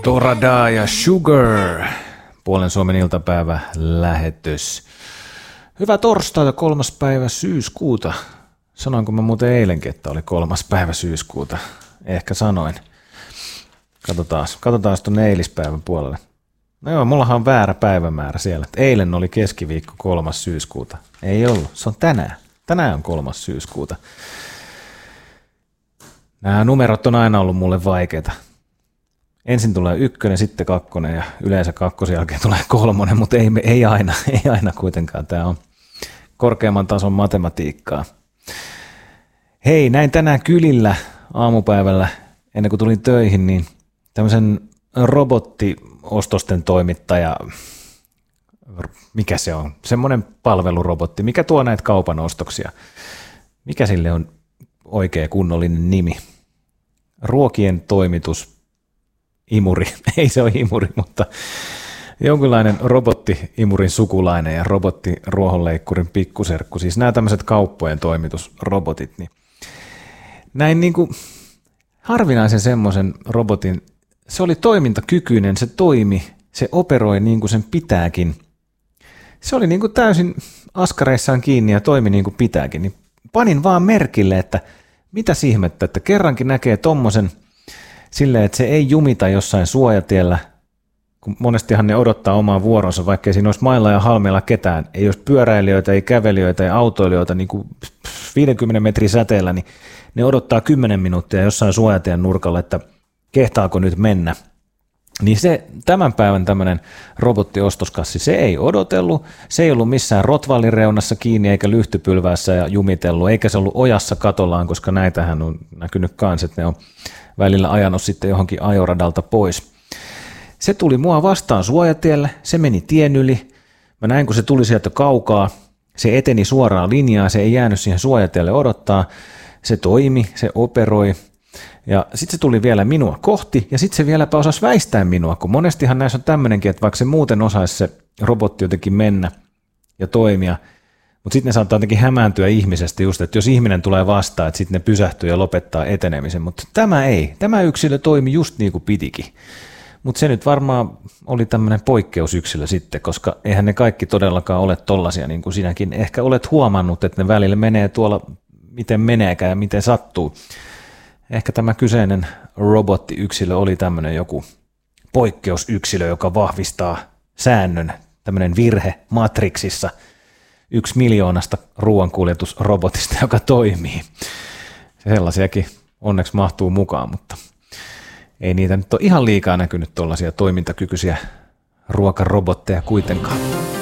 Torada ja Sugar. Puolen Suomen iltapäivä lähetys. Hyvää torstaita 3. päivä syyskuuta. Sanoinko mä muuten eilenkin, että oli 3. päivä syyskuuta? Ehkä sanoin. Katsotaan tuonne eilispäivän puolelle. No joo, mullahan on väärä päivämäärä siellä. Eilen oli keskiviikko 3. syyskuuta. Ei ollut, se on tänään. Tänään on 3. syyskuuta. Nämä numerot on aina ollut mulle vaikeita. Ensin tulee 1, sitten 2 ja yleensä 2 jälkeen tulee 3, mutta ei aina kuitenkaan. Tämä on korkeamman tason matematiikkaa. Hei, näin tänään kylillä aamupäivällä, ennen kuin tulin töihin, niin tämmöisen robottiostosten toimittaja, mikä se on? Semmoinen palvelurobotti, mikä tuo näitä kaupan ostoksia. Mikä sille on oikea kunnollinen nimi? Ruokien toimitus. Imuri, ei se ole imuri, mutta jonkinlainen robotti-imurin sukulainen ja robotti-ruohonleikkurin pikkuserkku, siis nämä tämmöiset kauppojen toimitusrobotit, niin näin niin kuin harvinaisen semmoisen robotin, se oli toimintakykyinen, se toimi, se operoi niin kuin sen pitääkin, se oli niin kuin täysin askareissaan kiinni ja toimi niin kuin pitääkin, niin panin vaan merkille, että mitä ihmettä, että kerrankin näkee tommosen silleen, että se ei jumita jossain suojatiellä, kun monestihan ne odottaa omaa vuoronsa, vaikkei siinä olisi mailla ja halmeilla ketään. Ei olisi pyöräilijöitä, ei kävelijöitä, ei autoilijoita niin kuin 50 metrin säteellä, niin ne odottaa 10 minuuttia jossain suojatien nurkalla, että kehtaako nyt mennä. Niin se tämän päivän tämmöinen robottiostoskassi, se ei odotellut, se ei ollut missään rotvallin reunassa kiinni eikä lyhtypylväässä ja jumitellut, eikä se ollut ojassa katollaan, koska näitähän on näkynyt kans, että ne on välillä ajanut sitten johonkin ajoradalta pois. Se tuli mua vastaan suojatielle, se meni tien yli, mä näin kun se tuli sieltä kaukaa, se eteni suoraan linjaa, se ei jäänyt siihen suojatielle odottaa, se toimi, se operoi. Ja sitten se tuli vielä minua kohti, ja sitten se vieläpä osasi väistää minua, kun monestihan näissä on tämmöinenkin, että vaikka se muuten osaisi se robotti jotenkin mennä ja toimia, mutta sitten ne saattaa jotenkin hämääntyä ihmisestä just, että jos ihminen tulee vastaan, että sitten ne pysähtyy ja lopettaa etenemisen, mutta tämä ei. Tämä yksilö toimi just niin kuin pitikin. Mutta se nyt varmaan oli tämmöinen poikkeusyksilö sitten, koska eihän ne kaikki todellakaan ole tollaisia, niin kuin sinäkin ehkä olet huomannut, että ne välillä menee tuolla miten meneekään ja miten sattuu. Ehkä tämä kyseinen robottiyksilö oli tämmöinen joku poikkeusyksilö, joka vahvistaa säännön, tämmöinen virhe Matrixissa, 1 miljoonasta ruoankuljetusrobotista, joka toimii. Sellaisiakin onneksi mahtuu mukaan, mutta ei niitä nyt ole ihan liikaa näkynyt tuollaisia toimintakykyisiä ruokarobotteja kuitenkaan.